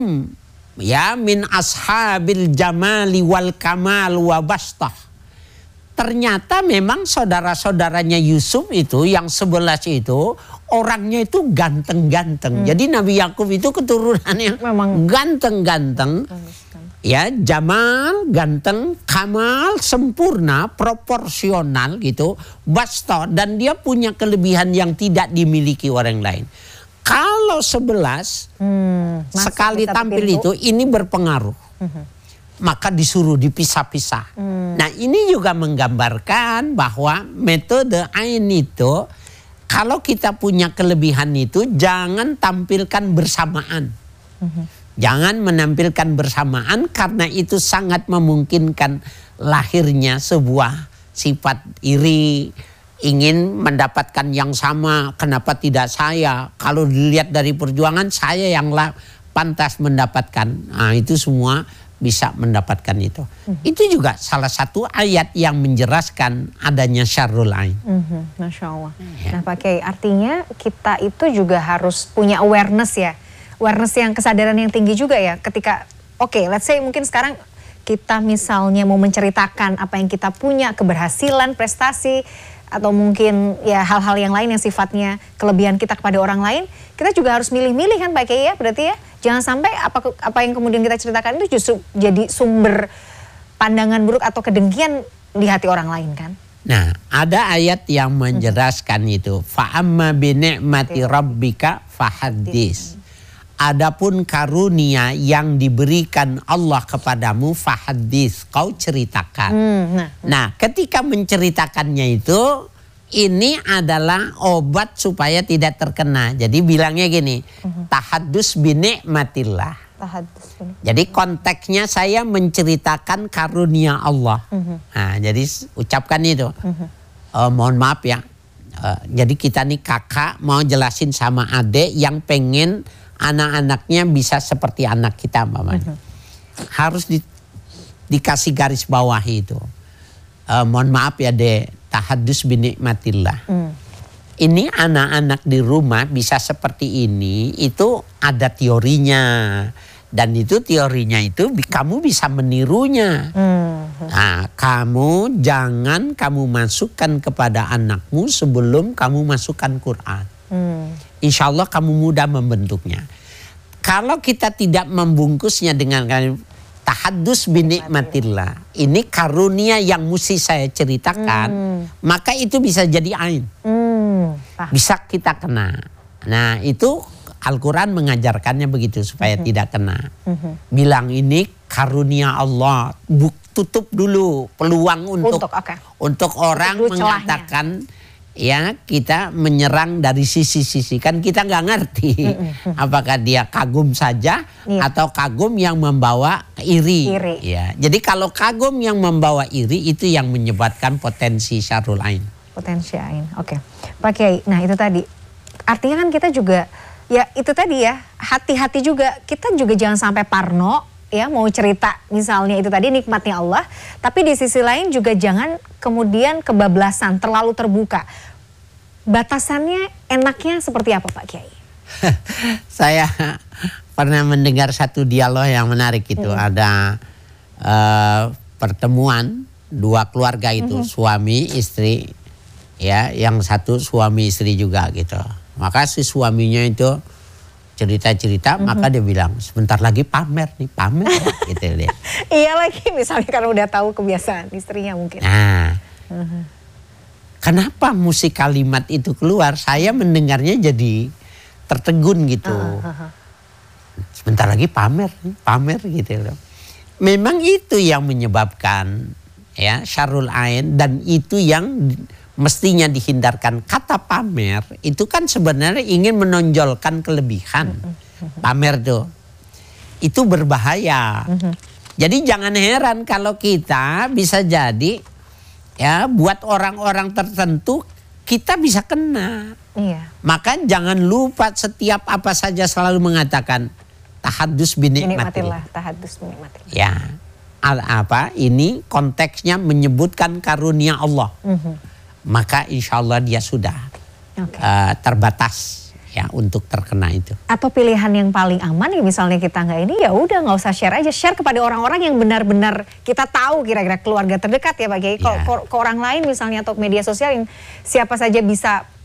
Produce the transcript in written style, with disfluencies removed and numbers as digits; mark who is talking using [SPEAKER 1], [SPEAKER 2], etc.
[SPEAKER 1] ya min ashabil jamali wal kamal wa bastah. Ternyata memang saudara-saudaranya Yusuf itu yang 11 itu orangnya itu ganteng-ganteng. Jadi Nabi Yakub itu keturunannya memang ganteng-ganteng. Ya, Jamal ganteng, Kamal sempurna, proporsional gitu, basta, dan dia punya kelebihan yang tidak dimiliki orang lain. Kalau 11 sekali tampil itu ini berpengaruh. Maka disuruh dipisah-pisah. Nah, ini juga menggambarkan bahwa metode Ain itu kalau kita punya kelebihan itu jangan tampilkan bersamaan. Jangan menampilkan bersamaan karena itu sangat memungkinkan lahirnya sebuah sifat iri, ingin mendapatkan yang sama, kenapa tidak saya? Kalau dilihat dari perjuangan saya yang pantas mendapatkan. Nah, itu semua bisa mendapatkan itu. Itu juga salah satu ayat yang menjelaskan adanya syarrul ain.
[SPEAKER 2] Masya Allah. Ya. Nah Pak Kiai, artinya kita itu juga harus punya awareness ya. Awareness yang kesadaran yang tinggi juga ya. Ketika, oke, let's say mungkin sekarang kita misalnya mau menceritakan apa yang kita punya, keberhasilan, prestasi, atau mungkin ya hal-hal yang lain yang sifatnya kelebihan kita kepada orang lain, kita juga harus milih-milih kan Pak Kiai ya, berarti ya. Jangan sampai apa yang kemudian kita ceritakan itu justru jadi sumber pandangan buruk atau kedengkian di hati orang lain kan.
[SPEAKER 1] Nah, ada ayat yang menjelaskan itu. Fa'amma binikmati rabbika fahaddis. Adapun karunia yang diberikan Allah kepadamu fahaddis, kau ceritakan. Nah, ketika menceritakannya itu, ini adalah obat supaya tidak terkena. Jadi bilangnya gini, tahaddus binikmatillah. Jadi konteksnya saya menceritakan karunia Allah. Nah, jadi ucapkan itu. Mohon maaf ya. Jadi kita nih kakak mau jelasin sama adik yang pengen anak-anaknya bisa seperti anak kita, Mbak. Harus dikasih garis bawah itu. Mohon maaf ya dek. Tahaddus binikmatillah. Ini anak-anak di rumah bisa seperti ini, itu ada teorinya. Dan itu teorinya itu kamu bisa menirunya. Nah, kamu jangan kamu masukkan kepada anakmu sebelum kamu masukkan Quran. Insya Allah kamu mudah membentuknya. Kalau kita tidak membungkusnya dengan tahaddus binikmatillah, ini karunia yang mesti saya ceritakan, maka itu bisa jadi ain. Bisa kita kena. Nah, itu Al-Quran mengajarkannya begitu supaya tidak kena. Bilang ini karunia Allah, tutup dulu peluang untuk orang mengatakan ya kita menyerang dari sisi-sisi. Kan kita nggak ngerti apakah dia kagum saja atau kagum yang membawa iri. Ya. Jadi kalau kagum yang membawa iri itu yang menyebabkan potensi syarrul ain.
[SPEAKER 2] Potensi ain, oke. Pak Kiai, nah itu tadi. Artinya kan kita juga, ya itu tadi ya, hati-hati juga. Kita juga jangan sampai parno, ya mau cerita misalnya itu tadi nikmatnya Allah, tapi di sisi lain juga jangan kemudian kebablasan, terlalu terbuka. Batasannya enaknya seperti apa Pak Kiai?
[SPEAKER 1] Saya pernah mendengar satu dialog yang menarik itu. Ada pertemuan dua keluarga itu, suami istri, ya yang satu suami istri juga gitu. Maka si suaminya itu cerita-cerita, maka dia bilang sebentar lagi pamer nih, pamer gitu dia.
[SPEAKER 2] Iya lagi, misalnya karena udah tahu kebiasaan istrinya mungkin.
[SPEAKER 1] Nah, kenapa musik kalimat itu keluar? Saya mendengarnya jadi tertegun gitu. Sebentar lagi pamer nih, pamer gitu loh. Memang itu yang menyebabkan ya syarrul ain, dan itu yang mestinya dihindarkan. Kata pamer itu kan sebenarnya ingin menonjolkan kelebihan. Pamer tuh itu berbahaya. Jadi jangan heran kalau kita bisa jadi ya buat orang-orang tertentu kita bisa kena. Maka jangan lupa setiap apa saja selalu mengatakan tahaddus binikmatillah.
[SPEAKER 2] Tahaddus binikmatillah.
[SPEAKER 1] Ya. Apa ini konteksnya menyebutkan karunia Allah. Maka insya Allah dia sudah terbatas ya untuk terkena itu.
[SPEAKER 2] Atau pilihan yang paling aman ya misalnya kita nggak ini ya udah nggak usah share aja, share kepada orang-orang yang benar-benar kita tahu kira-kira keluarga terdekat ya Pak Kiai. Ke orang lain misalnya atau media sosial yang siapa saja bisa